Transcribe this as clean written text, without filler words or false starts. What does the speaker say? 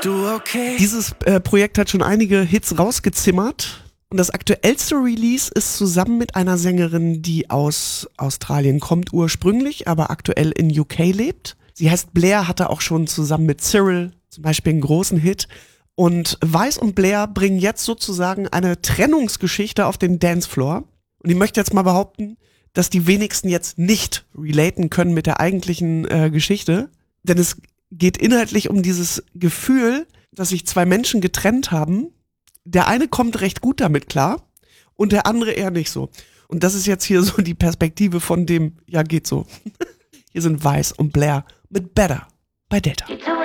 Du okay? Dieses Projekt hat schon einige Hits rausgezimmert. Und das aktuellste Release ist zusammen mit einer Sängerin, die aus Australien kommt ursprünglich, aber aktuell in UK lebt. Sie heißt Blair, hatte auch schon zusammen mit Cyril zum Beispiel einen großen Hit. Und Weiss und Blair bringen jetzt sozusagen eine Trennungsgeschichte auf den Dancefloor. Und ich möchte jetzt mal behaupten, dass die wenigsten jetzt nicht relaten können mit der eigentlichen Geschichte. Denn es geht inhaltlich um dieses Gefühl, dass sich zwei Menschen getrennt haben. Der eine kommt recht gut damit klar und der andere eher nicht so. Und das ist jetzt hier so die Perspektive von dem, ja geht so. Hier sind Weiss und Blair mit Better bei Delta.